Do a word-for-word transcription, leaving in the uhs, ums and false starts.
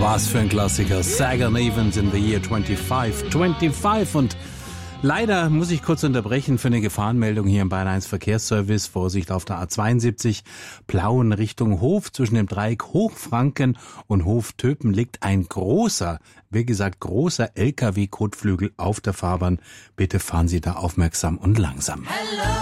Was für ein Klassiker. Sagan Evans in the year twenty-five twenty-five. Und leider muss ich kurz unterbrechen für eine Gefahrenmeldung hier im Bayern eins Verkehrsservice. Vorsicht auf der A zweiundsiebzig, Plauen Richtung Hof. Zwischen dem Dreieck Hochfranken und Hoftöpen liegt ein großer, wie gesagt großer L K W-Kotflügel auf der Fahrbahn. Bitte fahren Sie da aufmerksam und langsam. Hello.